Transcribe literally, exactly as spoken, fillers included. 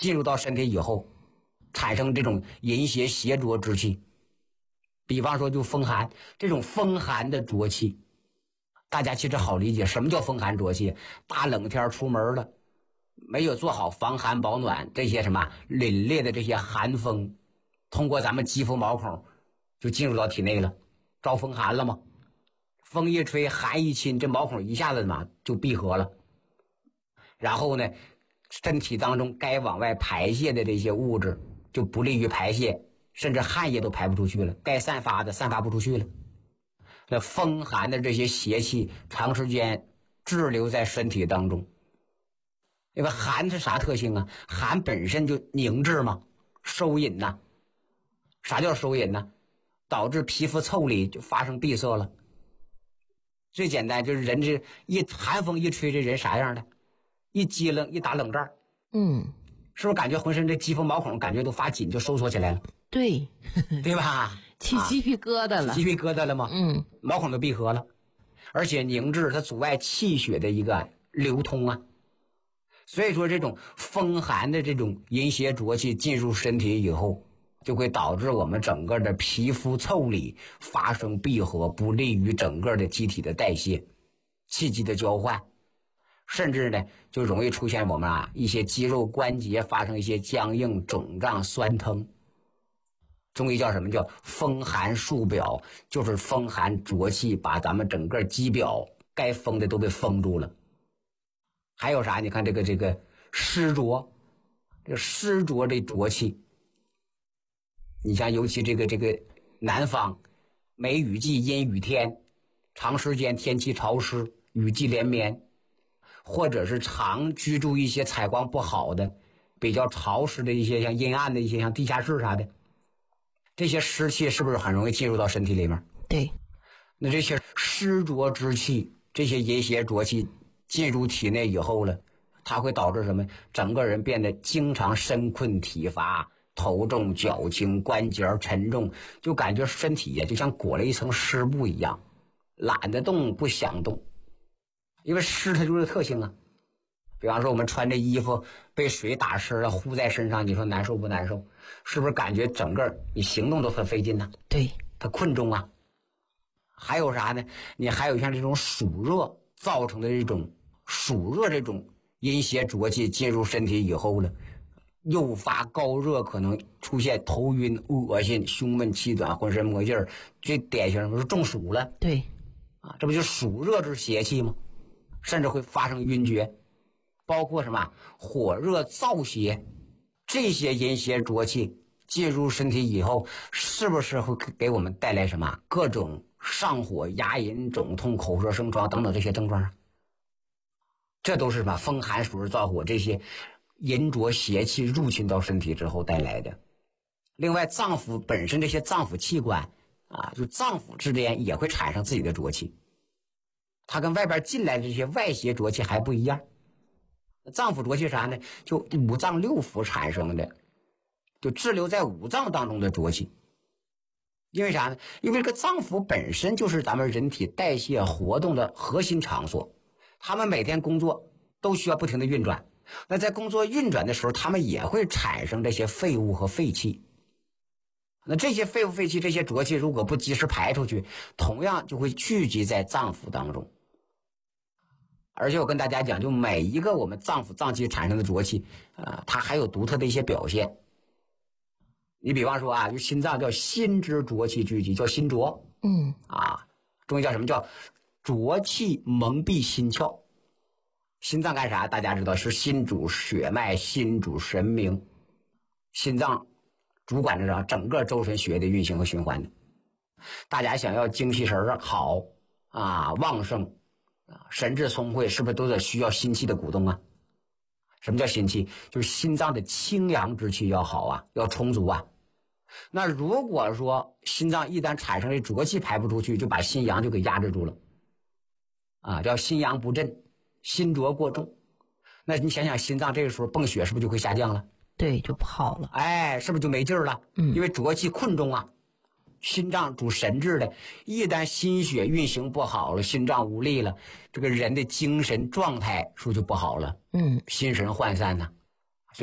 进入到身体以后，产生这种淫邪邪浊之气。比方说就风寒，这种风寒的浊气，大家其实好理解，什么叫风寒浊气？大冷天出门了，没有做好防寒保暖，这些什么凛冽的这些寒风通过咱们肌肤毛孔就进入到体内了，招风寒了吗？风一吹，寒一侵，这毛孔一下子嘛就闭合了，然后呢身体当中该往外排泄的这些物质就不利于排泄，甚至汗液都排不出去了，该散发的散发不出去了。那风寒的这些邪气长时间滞留在身体当中，因为寒是啥特性啊？寒本身就凝滞嘛，收引呐、啊。啥叫收引呢？导致皮肤腠理就发生闭塞了。最简单就是人这一寒风一吹，这人啥样的？一激灵，一打冷战， 嗯， 是不是感觉浑身这肌肤毛孔感觉都发紧，就收缩起来了？ 对， 对吧？ 起鸡皮疙瘩了， 起鸡皮疙瘩了吗？ 嗯， 毛孔都闭合了，而且凝滞，它阻碍气血的一个流通啊。所以说，这种风寒的这种淫邪浊气进入身体以后，就会导致我们整个的皮肤腠理发生闭合，不利于整个的机体的代谢、气机的交换，甚至呢就容易出现我们啊一些肌肉关节发生一些僵硬、肿胀、酸疼。中医叫什么？叫风寒束表，就是风寒浊气把咱们整个肌表该封的都被封住了。还有啥？你看这个这个湿浊，这个湿浊这浊气，你像尤其这个这个南方梅雨季阴雨天，长时间天气潮湿，雨季连绵，或者是常居住一些采光不好的比较潮湿的一些像阴暗的一些像地下室啥的，这些湿气是不是很容易进入到身体里面？ 对， 那这些湿浊之气，这些阴邪浊气进入体内以后了，它会导致什么？整个人变得经常身困体乏，头重脚轻，关节沉重，就感觉身体呀就像裹了一层湿布一样，懒得动，不想动。因为湿它就是特性啊。比方说我们穿这衣服被水打湿了，糊在身上，你说难受不难受？是不是感觉整个你行动都很费劲呢？ 对， 它困重啊。还有啥呢？你还有像这种暑热造成的这种暑热这种阴邪浊气进入身体以后了，诱发高热，可能出现头晕、恶心、胸闷气短、浑身没劲儿。最典型的是中暑了， 对， 啊，这不就暑热之邪气吗？甚至会发生晕厥，包括什么火热燥邪，这些阴邪浊气进入身体以后，是不是会给我们带来什么各种上火、牙龈肿痛、口舌生疮等等这些症状啊？这都是什么风寒暑热燥火这些阴浊邪气入侵到身体之后带来的。另外，脏腑本身这些脏腑器官啊，就脏腑之间也会产生自己的浊气，它跟外边进来的这些外邪浊气还不一样。脏腑浊气啥呢？就五脏六腑产生的，就滞留在五脏当中的浊气。因为啥呢？因为这个脏腑本身就是咱们人体代谢活动的核心场所，他们每天工作都需要不停的运转。那在工作运转的时候，他们也会产生这些废物和废气。那这些废物废气，这些浊气如果不及时排出去，同样就会聚集在脏腑当中。而且我跟大家讲，就每一个我们脏腑脏器产生的浊气啊、呃，它还有独特的一些表现。你比方说啊，就心脏叫心之浊气聚集，叫心浊。 嗯， 啊，中医叫什么？叫浊气蒙蔽心窍。心脏干啥？大家知道是心主血脉，心主神明，心脏主管着啥？整个周身血液的运行和循环的。大家想要精气神好啊，旺盛啊，神志聪慧，是不是都得需要心气的鼓动啊？什么叫心气？就是心脏的清阳之气要好啊，要充足啊。那如果说心脏一旦产生的浊气排不出去，就把心阳就给压制住了啊，叫心阳不振，心浊过重。那你想想，心脏这个时候泵血是不是就会下降了？ 对，就不好了。 哎，是不是就没劲儿了？ 嗯， 因为浊气困重啊。心脏主神志的，一旦心血运行不好了，心脏无力了，这个人的精神状态是不是就不好了？ 嗯， 心神涣散呢、啊。